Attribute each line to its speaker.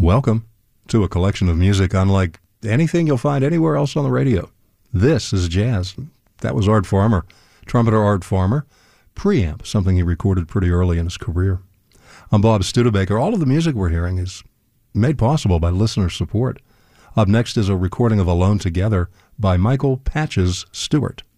Speaker 1: Welcome to a collection of music unlike anything you'll find anywhere else on the radio. This is jazz. That was Art Farmer, trumpeter Art Farmer, preamp, something he recorded pretty early in his career. I'm Bob Studebaker. All of the music we're hearing is made possible by listener support. Up next is a recording of Alone Together by Michael Patches Stewart.